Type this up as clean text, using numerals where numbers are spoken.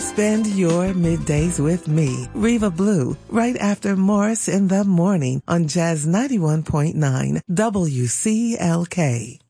Spend your middays with me, Reva Blue, right after Morris in the Morning on Jazz 91.9 WCLK.